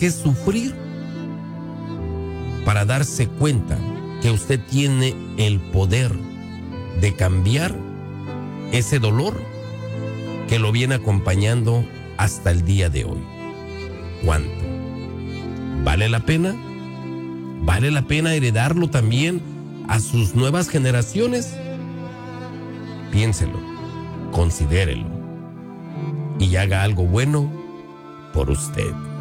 que sufrir para darse cuenta que usted tiene el poder de cambiar ese dolor que lo viene acompañando hasta el día de hoy? ¿Cuánto? ¿Vale la pena? ¿Vale la pena heredarlo también a sus nuevas generaciones? Piénselo, considérelo y haga algo bueno por usted.